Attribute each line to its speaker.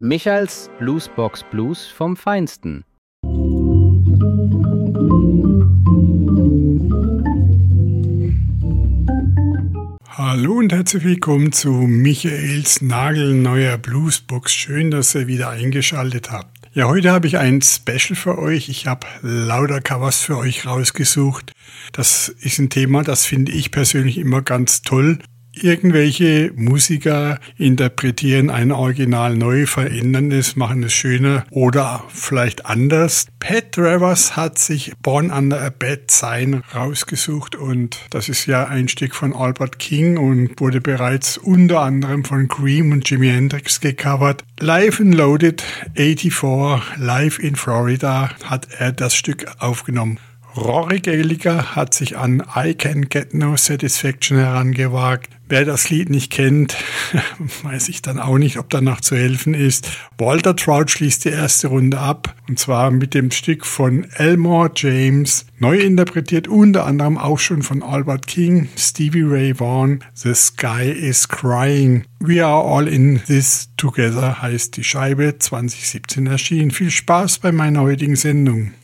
Speaker 1: Michaels Bluesbox Blues vom Feinsten.
Speaker 2: Hallo und herzlich willkommen zu Michaels nagelneuer Bluesbox. Schön, dass ihr wieder eingeschaltet habt. Ja, heute habe ich ein Special für euch. Ich habe lauter Covers für euch rausgesucht. Das ist ein Thema, das finde ich persönlich immer ganz toll. Irgendwelche Musiker interpretieren ein Original neu, verändern es, machen es schöner oder vielleicht anders. Pat Travers hat sich Born Under a Bad Sign rausgesucht und das ist ja ein Stück von Albert King und wurde bereits unter anderem von Cream und Jimi Hendrix gecovert. Live and Loaded 84, live in Florida hat er das Stück aufgenommen. Rory Gallagher hat sich an I Can Get No Satisfaction herangewagt. Wer das Lied nicht kennt, weiß ich dann auch nicht, ob danach zu helfen ist. Walter Trout schließt die erste Runde ab, und zwar mit dem Stück von Elmore James, neu interpretiert unter anderem auch schon von Albert King, Stevie Ray Vaughan, The Sky is Crying. We are all in this together heißt die Scheibe, 2017 erschienen. Viel Spaß bei meiner heutigen Sendung.